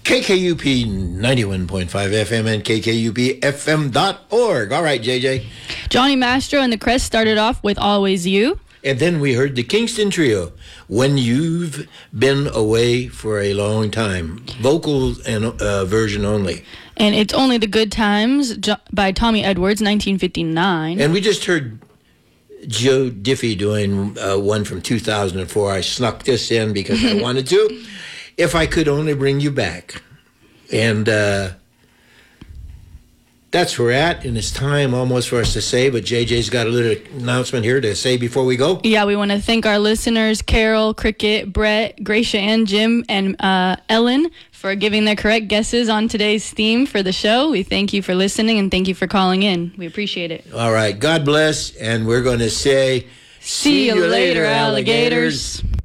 KKUP 91.5 FM and KKUPFM.org. All right, JJ. Johnny Mastro and the Crest started off with Always You. And then we heard the Kingston Trio, When You've Been Away for a Long Time. Vocals and version only. And It's Only the Good Times by Tommy Edwards, 1959. And we just heard Joe Diffie doing one from 2004. I snuck this in because I wanted to. If I Could Only Bring You Back. And that's where we're at, and it's time almost for us to say, but JJ's got a little announcement here to say before we go. Yeah, we want to thank our listeners, Carol, Cricket, Brett, Gracia, and Jim, and Ellen for giving their correct guesses on today's theme for the show. We thank you for listening, and thank you for calling in. We appreciate it. All right, God bless, and we're going to say, see you later, alligators.